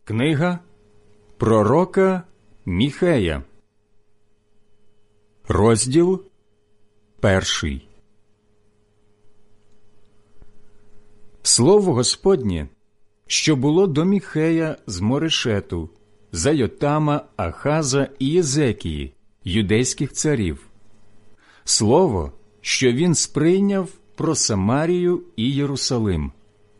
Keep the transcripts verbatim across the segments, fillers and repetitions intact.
Книга пророка Міхея, розділ перший. Слово Господнє, що було до Міхея з Морешету, за Йотама, Ахаза і Єзекії, юдейських царів. Слово, що він сприйняв про Самарію і Єрусалим.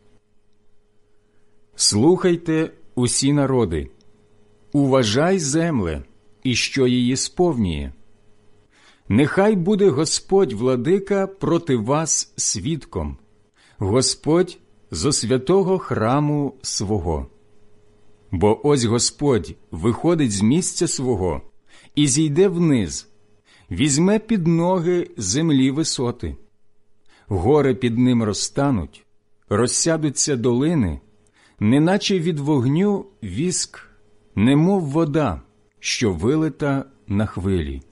Слухайте, усі народи, уважай, земле, і що її сповнює. Нехай буде Господь владика проти вас свідком, Господь зо святого храму свого. Бо ось Господь виходить з місця свого і зійде вниз, візьме під ноги землі висоти. Гори під ним розтануть, розсядуться долини, неначе від вогню віск, немов вода, що вилита на хвилі.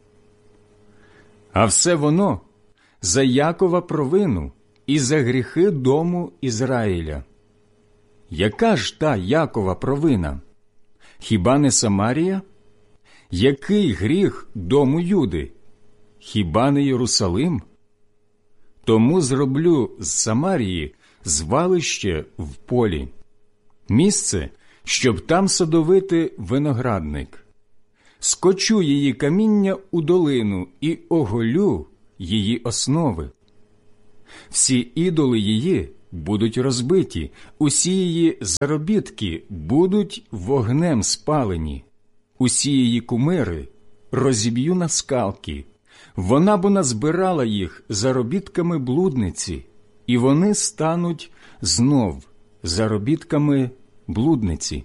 А все воно за Якова провину і за гріхи дому Ізраїля. Яка ж та Якова провина? Хіба не Самарія? Який гріх дому Юди? Хіба не Єрусалим? Тому зроблю з Самарії звалище в полі, місце, щоб там садовити виноградник. Скочу її каміння у долину і оголю її основи. Всі ідоли її будуть розбиті, усі її заробітки будуть вогнем спалені, усі її кумири розіб'ю на скалки. Вона бо назбирала їх заробітками блудниці, і вони стануть знов заробітками блудниці.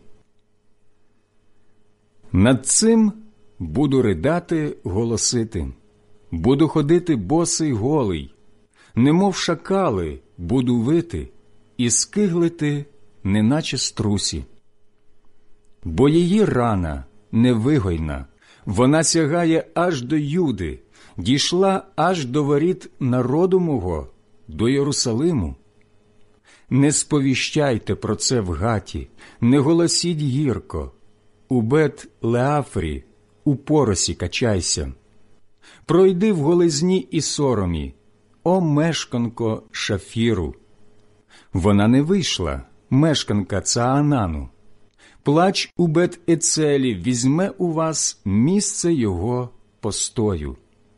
Над цим буду ридати, голосити, буду ходити босий голий, немов шакали буду вити і скиглити, неначе струсі. Бо її рана невигойна, вона сягає аж до Юди, дійшла аж до воріт народу мого, до Єрусалиму. Не сповіщайте про це в Гаті, не голосіть гірко, у Бет-Леафрі, у поросі качайся. Пройди в голизні і соромі, о мешканко Шафіру. Вона не вийшла, мешканка Цаанану. Плач у Бет-Ецелі візьме у вас місце його постою.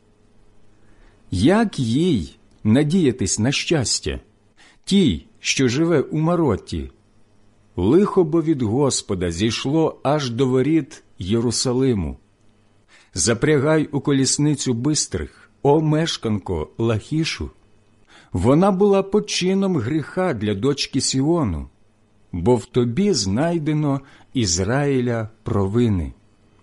Як їй надіятись на щастя, тій, що живе у Маротті? Лихо бо від Господа зійшло аж до воріт Єрусалиму. Запрягай у колісницю бистрих, о мешканко Лахішу. Вона була почином гріха для дочки Сіону, бо в тобі знайдено Ізраїля провини.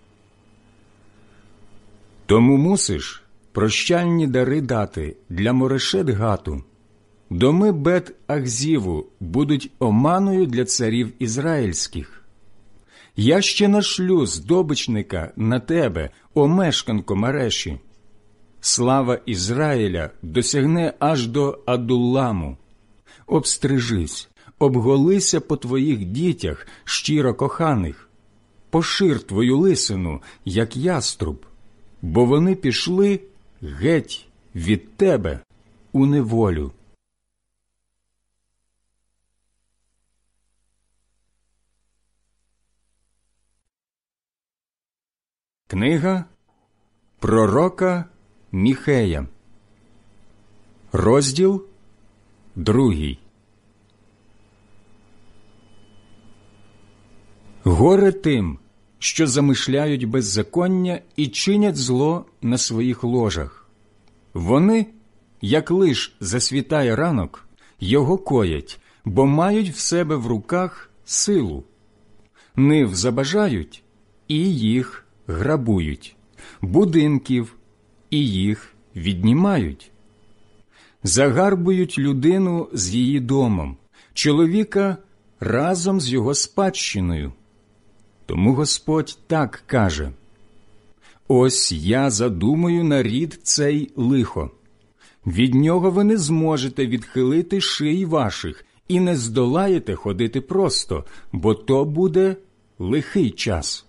Тому мусиш прощальні дари дати для Морешет-Гату. Доми Бет-Ахзіву будуть оманою для царів ізраїльських. Я ще нашлю здобичника на тебе, о мешканко Мареші. Слава Ізраїля досягне аж до Адулламу. Обстрижись, обголися по твоїх дітях, щиро коханих. Пошир твою лисину, як яструб, бо вони пішли геть від тебе у неволю. Книга пророка Міхея, розділ другий. Горе тим, що замишляють беззаконня і чинять зло на своїх ложах. Вони, як лиш засвітає ранок, його коять, бо мають в себе в руках силу. Нив забажають, і їх грабують, будинків, і їх віднімають. Загарбують людину з її домом, чоловіка разом з його спадщиною. Тому Господь так каже: «Ось я задумаю на рід цей лихо. Від нього ви не зможете відхилити шиї ваших і не здолаєте ходити просто, бо то буде лихий час.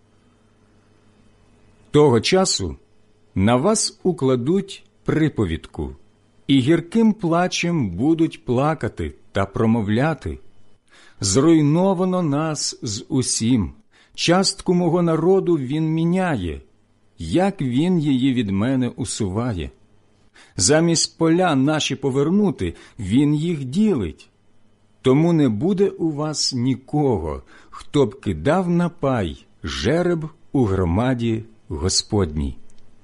Того часу на вас укладуть приповідку, і гірким плачем будуть плакати та промовляти: «Зруйновано нас з усім, частку мого народу він міняє, як він її від мене усуває. Замість поля наші повернути, він їх ділить. Тому не буде у вас нікого, хто б кидав на пай жереб у громаді Господній».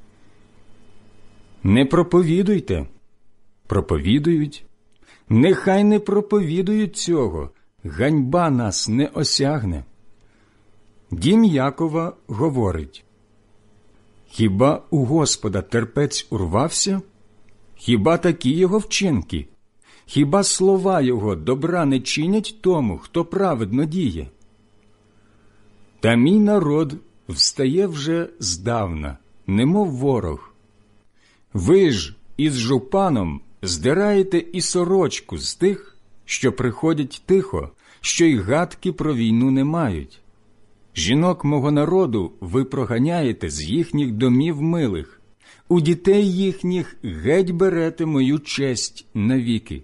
Не проповідуйте. Проповідують. Нехай не проповідують цього, ганьба нас не осягне. Дім Якова говорить: «Хіба у Господа терпець урвався? Хіба такі його вчинки? Хіба слова його добра не чинять тому, хто праведно діє? Та мій народ встає вже здавна, немов ворог. Ви ж із жупаном здираєте і сорочку з тих, що приходять тихо, що й гадки про війну не мають. Жінок мого народу ви проганяєте з їхніх домів милих, у дітей їхніх геть берете мою честь навіки.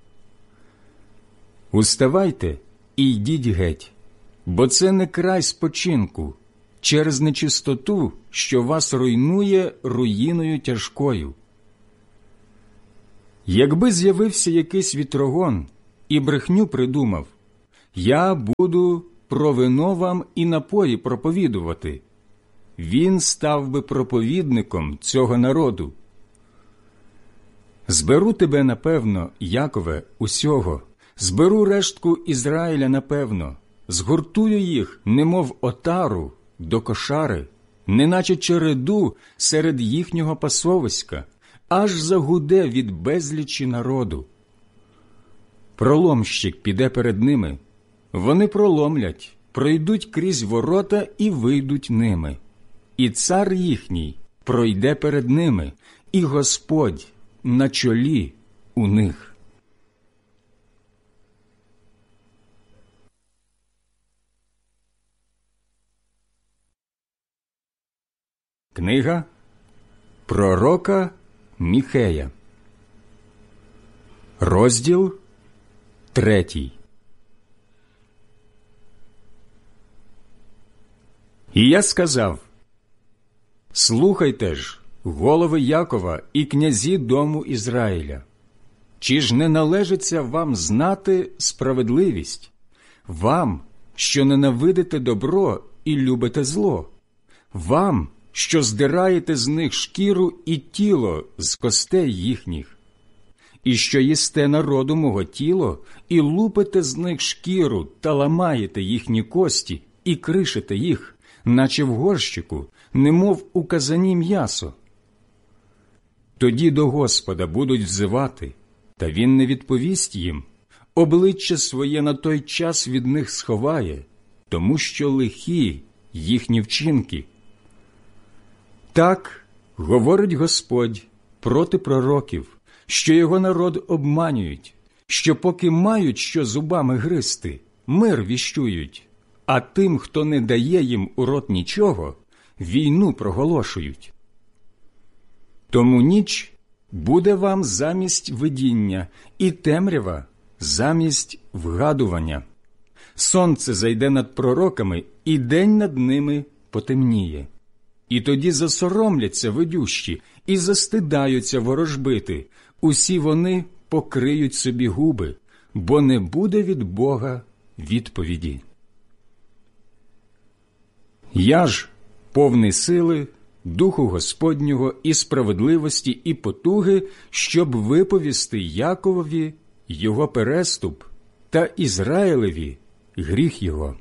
Уставайте і йдіть геть, бо це не край спочинку, через нечистоту, що вас руйнує руїною тяжкою. Якби з'явився якийсь вітрогон і брехню придумав, я буду про вино вам і напої проповідувати, він став би проповідником цього народу. Зберу тебе, напевно, Якове, усього, зберу рештку Ізраїля, напевно, згуртую їх, немов отару, до кошари, неначе череду серед їхнього пасовиська, аж загуде від безлічі народу. Проломщик піде перед ними, вони проломлять, пройдуть крізь ворота і вийдуть ними. І цар їхній пройде перед ними, і Господь на чолі у них». Книга пророка Міхея, розділ третій. І я сказав: «Слухайте ж, голови Якова і князі дому Ізраїля, чи ж не належиться вам знати справедливість, вам, що ненавидите добро і любите зло, вам, що здираєте з них шкіру і тіло з костей їхніх, і що їсте народу мого тіло, і лупите з них шкіру та ламаєте їхні кості, і кришите їх, наче в горщику, немов у казані м'ясо. Тоді до Господа будуть взивати, та Він не відповість їм, обличчя своє на той час від них сховає, тому що лихі їхні вчинки. Так говорить Господь проти пророків, що його народ обманюють, що поки мають що зубами гризти, мир віщують, а тим, хто не дає їм у рот нічого, війну проголошують. Тому ніч буде вам замість видіння, і темрява замість вгадування. Сонце зайде над пророками, і день над ними потемніє. І тоді засоромляться видющі, і застидаються ворожбити, усі вони покриють собі губи, бо не буде від Бога відповіді. Я ж, повний сили, Духу Господнього і справедливості і потуги, щоб виповісти Яковові його переступ та Ізраїлеві гріх його.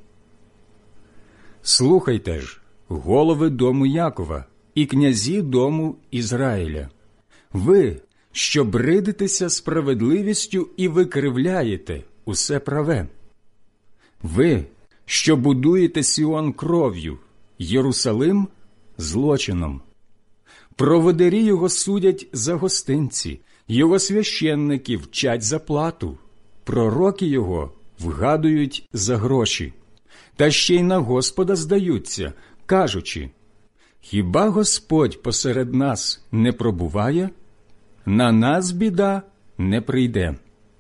Слухайте ж, голови дому Якова і князі дому Ізраїля, ви, що бридитеся справедливістю і викривляєте усе праве. Ви, що будуєте Сіон кров'ю, Єрусалим злочином. Проводарі його судять за гостинці, його священники вчать за плату. пророки його вгадують за гроші, та ще й на Господа здаються, кажучи: хіба Господь посеред нас не пробуває? На нас біда не прийде.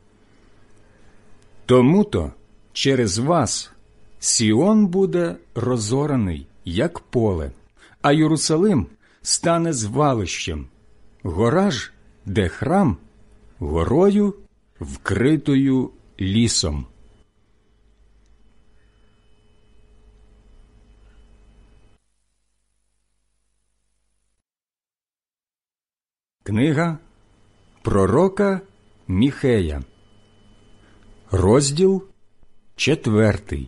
Тому-то через вас Сіон буде розораний, як поле, а Єрусалим стане звалищем, гора ж, де храм, горою, вкритою лісом. Книга пророка Міхея, розділ четвертий.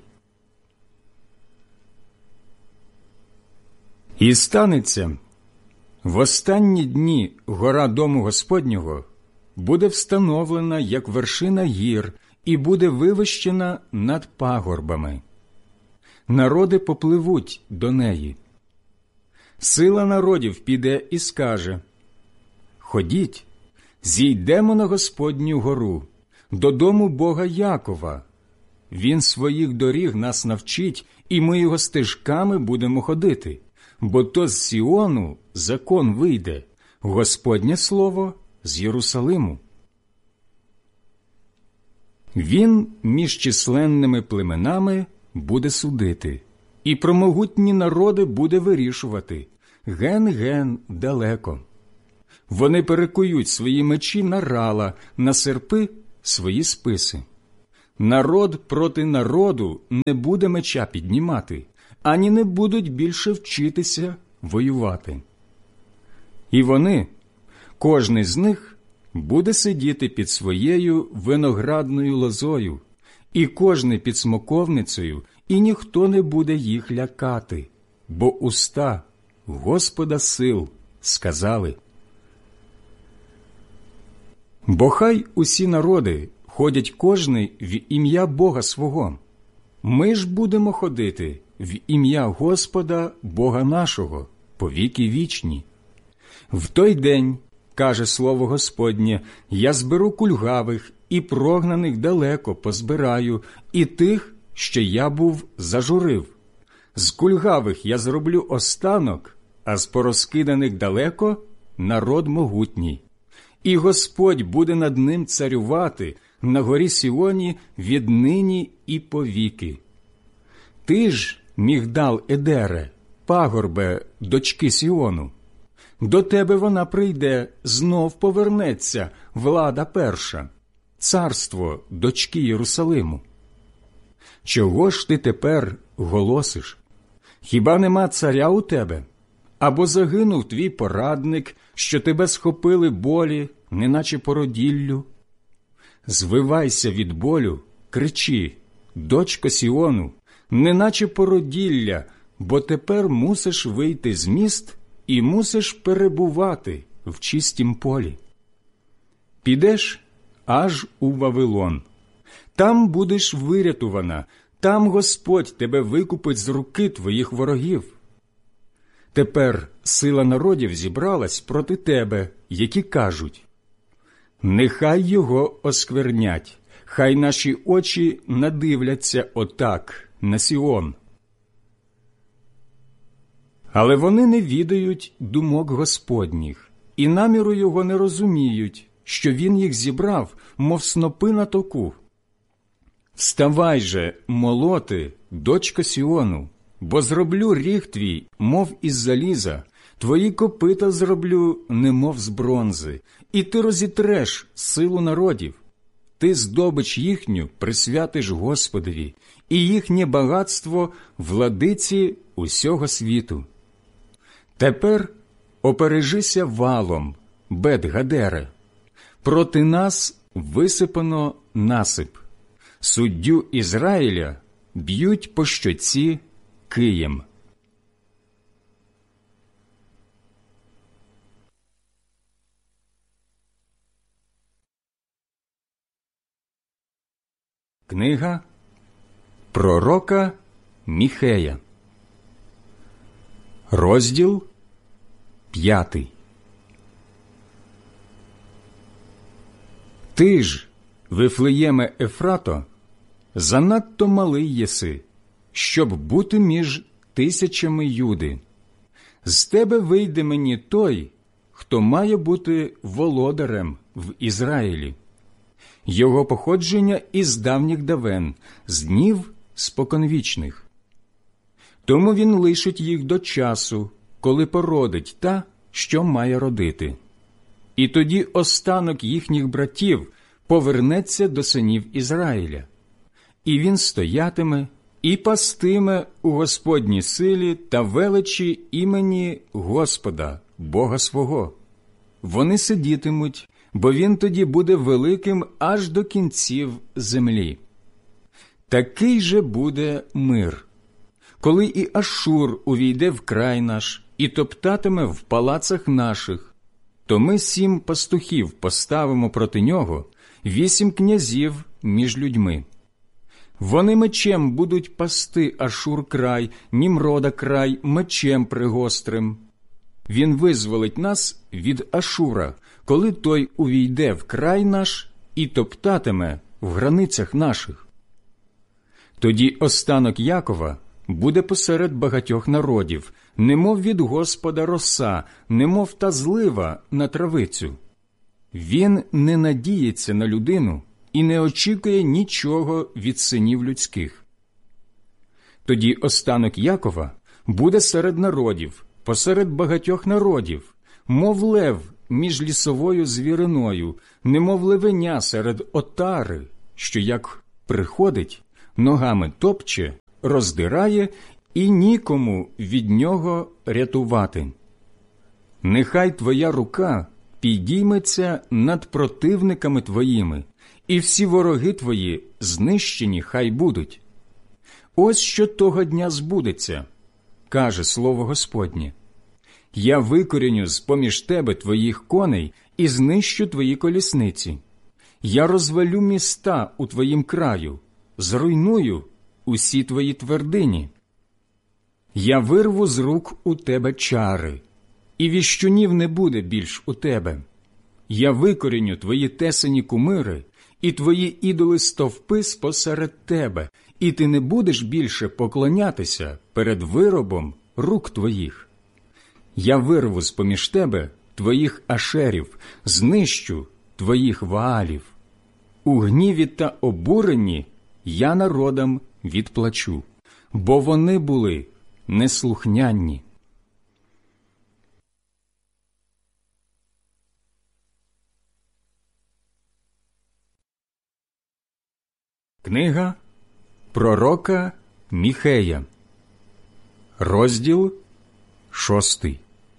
І станеться, в останні дні гора дому Господнього буде встановлена, як вершина гір, і буде вивищена над пагорбами. Народи попливуть до неї. Сила народів піде і скаже: ходіть, зійдемо на Господню гору, додому Бога Якова. Він своїх доріг нас навчить, і ми його стежками будемо ходити. Бо то з Сіону закон вийде, Господнє слово з Єрусалиму. Він між численними племенами буде судити, і про могутні народи буде вирішувати, ген-ген далеко. Вони перекують свої мечі на рала, на серпи свої списи. Народ проти народу не буде меча піднімати, ані не будуть більше вчитися воювати. І вони, кожний з них, буде сидіти під своєю виноградною лозою, і кожний під смоковницею, і ніхто не буде їх лякати, бо уста Господа сил сказали. Бо хай усі народи ходять кожний в ім'я Бога свого. Ми ж будемо ходити в ім'я Господа Бога нашого по віки вічні. В той день, каже слово Господнє, я зберу кульгавих і прогнаних далеко позбираю, і тих, що я був зажурив. З кульгавих я зроблю останок, а з порозкиданих далеко народ могутній. І Господь буде над ним царювати на горі Сіоні віднині і повіки. Ти ж, Мігдал Едере, пагорбе дочки Сіону, до тебе вона прийде, знов повернеться влада перша, царство дочки Єрусалиму. Чого ж ти тепер голосиш? Хіба нема царя у тебе? Або загинув твій порадник, що тебе схопили болі, неначе породіллю? Звивайся від болю, кричи, дочко Сіону, неначе породілля, бо тепер мусиш вийти з міст і мусиш перебувати в чистім полі. Підеш аж у Вавилон. Там будеш вирятувана, там Господь тебе викупить з руки твоїх ворогів. Тепер сила народів зібралась проти тебе, які кажуть: нехай його осквернять, хай наші очі надивляться отак на Сіон. Але вони не відають думок Господніх, і наміру його не розуміють, що він їх зібрав, мов снопи на току. Вставай же, молоти, дочко Сіону, бо зроблю ріг твій, мов із заліза, твої копита зроблю, немов з бронзи, і ти розітреш силу народів. Ти здобич їхню присвятиш Господові, і їхнє багатство владиці усього світу. Тепер опережися валом, Бет-Гадере. Проти нас висипано насип. Суддю Ізраїля б'ють по щоці києм. Книга пророка Міхея, розділ п'ятий. Ти ж, Вифлеєме Ефрато, занадто малий єси, щоб бути між тисячами Юди. З тебе вийде мені той, хто має бути володарем в Ізраїлі. Його походження із давніх давен, з днів споконвічних. Тому він лишить їх до часу, коли породить та, що має родити. І тоді останок їхніх братів повернеться до синів Ізраїля. І він стоятиме і пастиме у Господній силі та величі імені Господа, Бога свого. Вони сидітимуть, бо він тоді буде великим аж до кінців землі. Такий же буде мир, коли і Ашур увійде в край наш і топтатиме в палацах наших, то ми сім пастухів поставимо проти нього, вісім князів між людьми. Вони мечем будуть пасти Ашур край, Німрода край мечем пригострим. Він визволить нас від Ашура, коли той увійде в край наш і топтатиме в границях наших. Тоді останок Якова буде посеред багатьох народів, немов від Господа роса, немов та злива на травицю. Він не надіється на людину і не очікує нічого від синів людських. Тоді останок Якова буде серед народів, посеред багатьох народів, мов лев між лісовою звіриною, немов левеня серед отари, що як приходить, ногами топче, роздирає і нікому від нього рятувати. Нехай твоя рука підійметься над противниками твоїми, і всі вороги твої знищені хай будуть. Ось що того дня збудеться, каже слово Господнє. Я викоріню з-поміж тебе твоїх коней і знищу твої колісниці. Я розвалю міста у твоїм краю, зруйную усі твої твердині. Я вирву з рук у тебе чари, і віщунів не буде більш у тебе. Я викоріню твої тесані кумири, і твої ідоли стовпи спосеред тебе, і ти не будеш більше поклонятися перед виробом рук твоїх. Я вирву з-поміж тебе твоїх ашерів, знищу твоїх ваалів. У гніві та обуренні я народам відплачу, бо вони були неслухняні. Книга пророка Міхея, розділ шостий.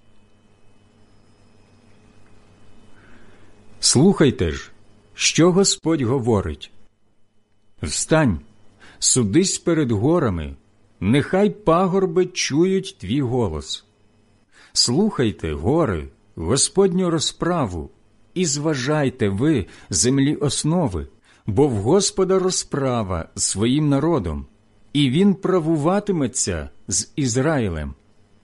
Слухайте ж, що Господь говорить. Встань, судись перед горами, нехай пагорби чують твій голос. Слухайте, гори, Господню розправу, і зважайте ви, землі основи, бо в Господа розправа з своїм народом, і він правуватиметься з Ізраїлем.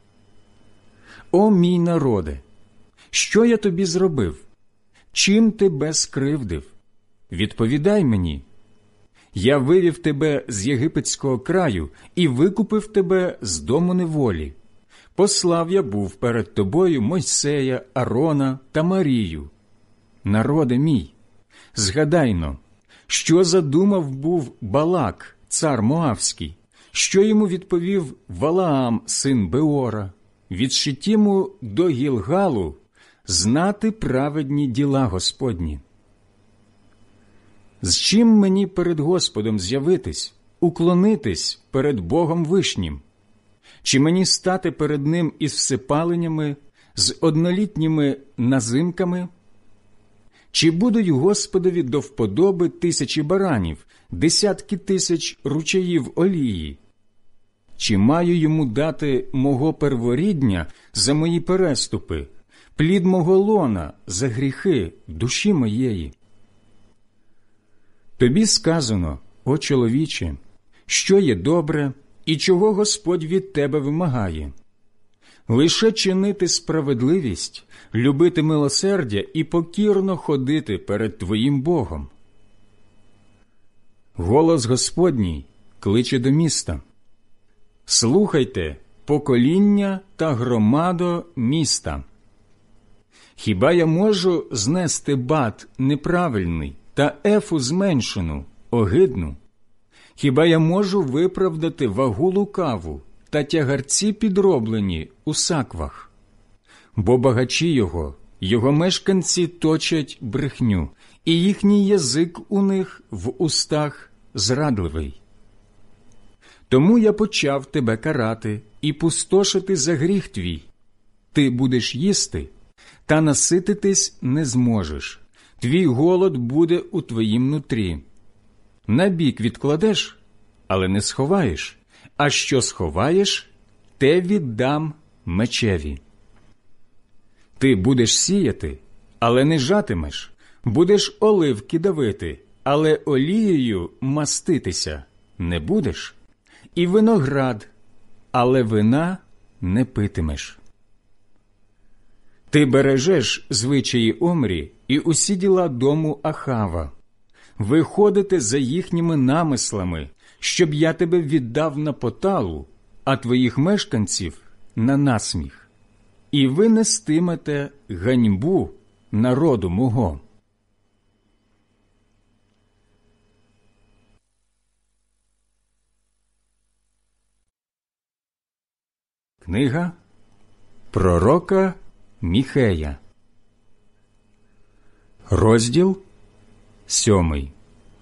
О мій народе, що я тобі зробив? Чим тебе скривдив? Відповідай мені. Я вивів тебе з єгипетського краю і викупив тебе з дому неволі. Послав я був перед тобою Мойсея, Арона та Марію. Народе мій, згадайно, що задумав був Балак, цар Моавський, що йому відповів Валаам, син Беора, від Шитіму до Гілгалу, знати праведні діла Господні. З чим мені перед Господом з'явитись, уклонитись перед Богом Вишнім? Чи мені стати перед Ним із всипаленнями, з однолітніми назимками? Чи будуть Господові до вподоби тисячі баранів, десятки тисяч ручаїв олії? Чи маю йому дати мого перворідня за мої переступи, плід мого лона за гріхи душі моєї? Тобі сказано, о чоловіче, що є добре і чого Господь від тебе вимагає. Лише чинити справедливість, любити милосердя і покірно ходити перед твоїм Богом. Голос Господній кличе до міста. Слухайте, покоління та громадо міста. Хіба я можу знести бат неправильний та ефу зменшену, огидну? Хіба я можу виправдати вагу лукаву та тягарці підроблені у саквах? Бо багачі його, його мешканці точать брехню, і їхній язик у них в устах зрадливий. Тому я почав тебе карати і пустошити за гріх твій. Ти будеш їсти, та насититись не зможеш. Твій голод буде у твоїм нутрі. Набік відкладеш, але не сховаєш, а що сховаєш, те віддам мечеві. Ти будеш сіяти, але не жатимеш, будеш оливки давити, але олією маститися не будеш, і виноград, але вина не питимеш. Ти бережеш звичаї Омрі і усі діла дому Ахава. Ви ходите за їхніми намислами, щоб я тебе віддав на поталу, а твоїх мешканців – на насміх. І ви нестимете ганьбу народу мого. Книга пророка Міхея, розділ сьомий.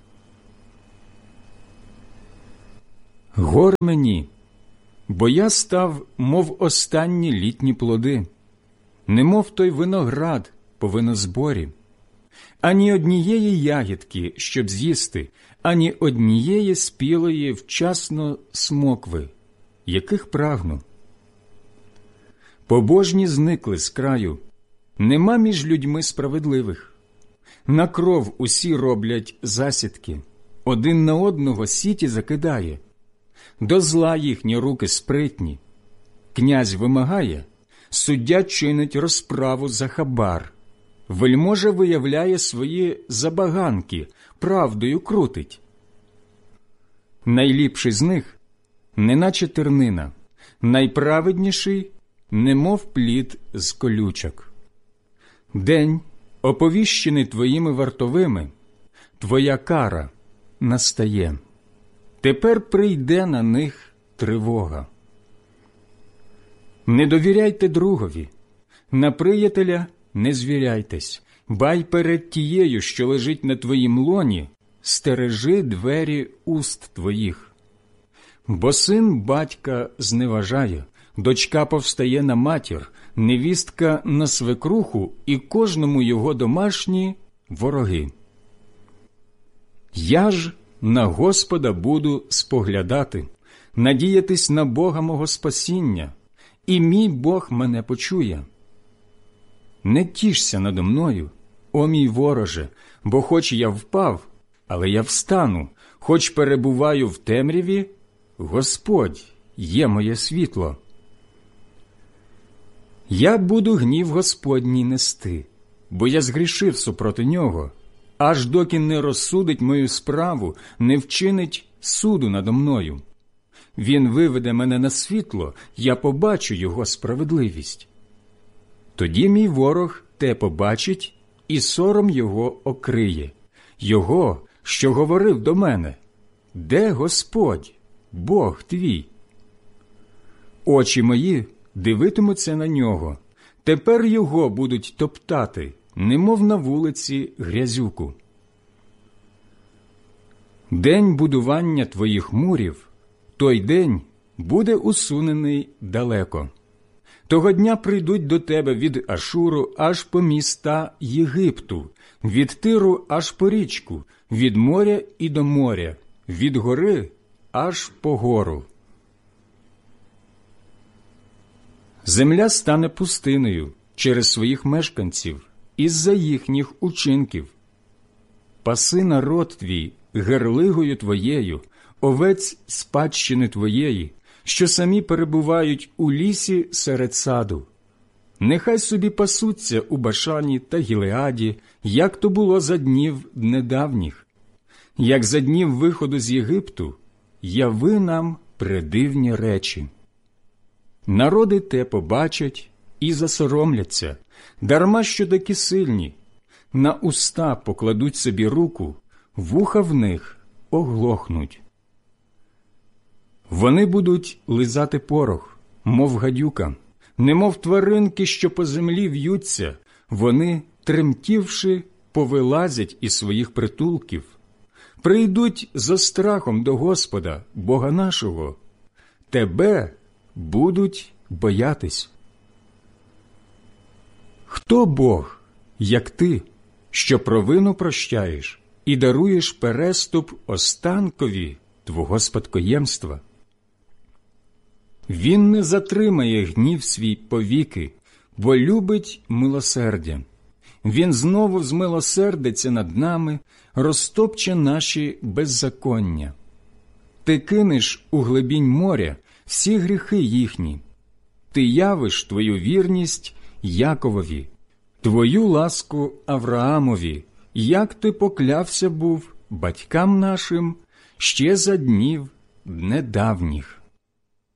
Гор мені, бо я став, мов останні літні плоди, немов той виноград по винозборі. Ані однієї ягідки, щоб з'їсти, ані однієї спілої вчасно смокви, яких прагну. Побожні зникли з краю, нема між людьми справедливих. На кров усі роблять засідки, один на одного сіті закидає. До зла їхні руки спритні. Князь вимагає, суддя чинить розправу за хабар. Вельможа виявляє свої забаганки, правдою крутить. Найліпший з них – неначе тернина, найправедніший – немов плід з колючок. День, оповіщений твоїми вартовими, твоя кара настає. Тепер прийде на них тривога. Не довіряйте другові, на приятеля не звіряйтесь, бай перед тією, що лежить на твоїм лоні, стережи двері уст твоїх. Бо син батька зневажає, дочка повстає на матір, невістка на свекруху, і кожному його домашні вороги. Я ж на Господа буду споглядати, надіятись на Бога мого спасіння, і мій Бог мене почує. Не тішся надо мною, о мій вороже, бо хоч я впав, але я встану, хоч перебуваю в темряві, Господь є моє світло. Я буду гнів Господній нести, бо я згрішив супроти нього, аж доки не розсудить мою справу, не вчинить суду надо мною. Він виведе мене на світло, я побачу його справедливість. Тоді мій ворог те побачить, і сором його окриє, його, що говорив до мене: де Господь, Бог твій? Очі мої дивитимуться на нього, тепер його будуть топтати, немов на вулиці грязюку. День будування твоїх мурів, той день буде усунений далеко. Того дня прийдуть до тебе від Ашуру аж по міста Єгипту, від Тиру аж по річку, від моря і до моря, від гори аж по гору. Земля стане пустиною через своїх мешканців, із-за їхніх учинків. Паси народ твій герлигою твоєю, овець спадщини твоєї, що самі перебувають у лісі серед саду. Нехай собі пасуться у Башані та Гілеаді, як то було за днів недавніх. як за днів виходу з Єгипту, яви нам предивні речі. Народи те побачать і засоромляться, дарма що такі сильні, на уста покладуть собі руку, вуха в них оглохнуть. Вони будуть лизати порох, мов гадюка, немов тваринки, що по землі в'ються, вони, тремтівши, повилазять із своїх притулків, прийдуть за страхом до Господа, Бога нашого, тебе будуть боятись. Хто Бог, як ти, що провину прощаєш і даруєш переступ останкові твого спадкоємства? Він не затримає гнів свій повіки, бо любить милосердя. Він знову змилосердиться над нами, розтопче наші беззаконня. Ти кинеш у глибінь моря всі гріхи їхні. Ти явиш твою вірність Яковові, твою ласку Авраамові, як ти поклявся був батькам нашим ще за днів недавніх.